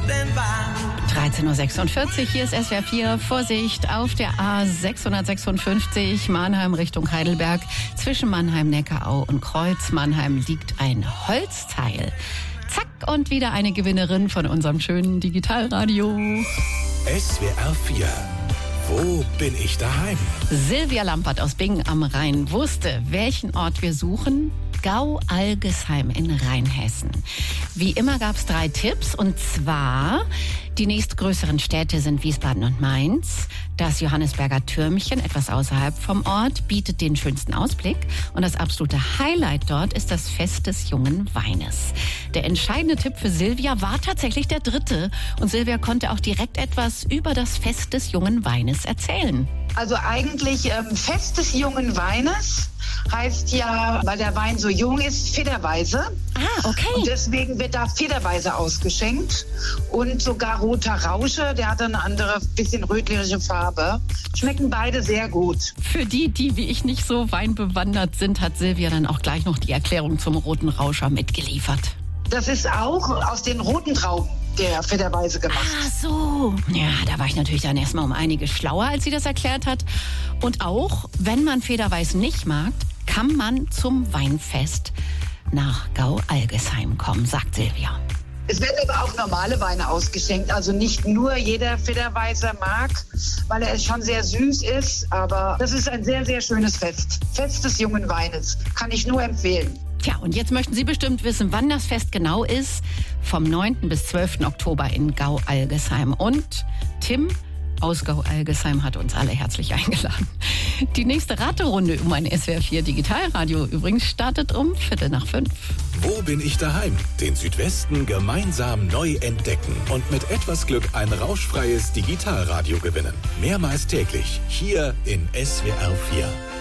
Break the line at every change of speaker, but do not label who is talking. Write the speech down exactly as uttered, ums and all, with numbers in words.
dreizehn Uhr sechsundvierzig, hier ist S W R vier. Vorsicht auf der A sechshundertsechsundfünfzig Mannheim Richtung Heidelberg. Zwischen Mannheim-Neckarau und Kreuz Mannheim liegt ein Holzteil. Zack, und wieder eine Gewinnerin von unserem schönen Digitalradio.
S W R vier. Wo bin ich daheim?
Silvia Lampert aus Bingen am Rhein wusste, welchen Ort wir suchen. Gau-Algesheim in Rheinhessen. Wie immer gab es drei Tipps, und zwar: die nächstgrößeren Städte sind Wiesbaden und Mainz. Das Johannisberger Türmchen, etwas außerhalb vom Ort, bietet den schönsten Ausblick. Und das absolute Highlight dort ist das Fest des jungen Weines. Der entscheidende Tipp für Silvia war tatsächlich der dritte. Und Silvia konnte auch direkt etwas über das Fest des jungen Weines erzählen.
Also eigentlich ähm, Fest des jungen Weines heißt ja, weil der Wein so jung ist, federweise.
Ah, okay.
Und deswegen wird da federweise ausgeschenkt. Und sogar roter Rausche, der hat eine andere, bisschen rötliche Farbe. Schmecken beide sehr gut.
Für die, die wie ich nicht so weinbewandert sind, hat Silvia dann auch gleich noch die Erklärung zum roten Rauscher mitgeliefert.
Das ist auch aus den roten Trauben der federweise gemacht.
Ah, so. Ja, da war ich natürlich dann erstmal um einiges schlauer, als sie das erklärt hat. Und auch, wenn man Federweiß nicht mag, kann man zum Weinfest nach Gau-Algesheim kommen, sagt Silvia.
Es werden aber auch normale Weine ausgeschenkt, also nicht nur jeder Federweißer mag, weil er schon sehr süß ist, aber das ist ein sehr, sehr schönes Fest. Fest des jungen Weines, kann ich nur empfehlen.
Tja, und jetzt möchten Sie bestimmt wissen, wann das Fest genau ist. Vom neunten bis zwölften Oktober in Gau-Algesheim. Und Tim aus Gau-Algesheim hat uns alle herzlich eingeladen. Die nächste Raterunde um ein S W R vier Digitalradio übrigens startet um Viertel nach fünf.
Wo bin ich daheim? Den Südwesten gemeinsam neu entdecken und mit etwas Glück ein rauschfreies Digitalradio gewinnen. Mehrmals täglich hier in S W R vier.